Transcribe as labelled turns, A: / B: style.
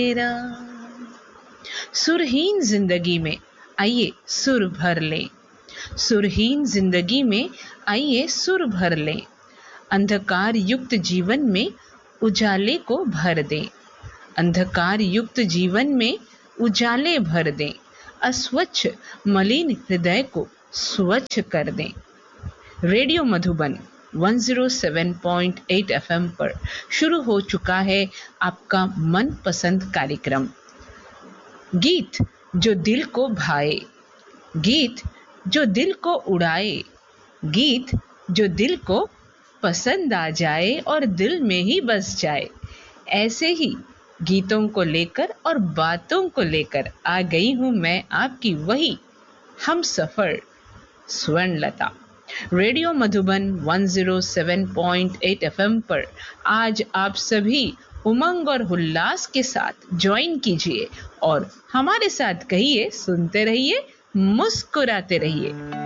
A: मेरा सुरहीन जिंदगी में आइए सुर भर लें, सुरहीन जिंदगी में आइए सुर भर लें, अंधकार युक्त जीवन में उजाले को भर दें, अंधकार युक्त जीवन में उजाले भर दें, अस्वच्छ मलिन हृदय को स्वच्छ कर दें। रेडियो मधुबन 107.8 FM पर शुरू हो चुका है आपका मनपसंद कार्यक्रम गीत जो दिल को भाए, गीत जो दिल को उड़ाए, गीत जो दिल को पसंद आ जाए और दिल में ही बस जाए। ऐसे ही गीतों को लेकर और बातों को लेकर आ गई हूं मैं आपकी वही हम सफर स्वर्णलता। रेडियो मधुबन 107.8 FM पर आज आप सभी उमंग और उल्लास के साथ ज्वाइन कीजिए और हमारे साथ कहिए, सुनते रहिए, मुस्कुराते रहिए।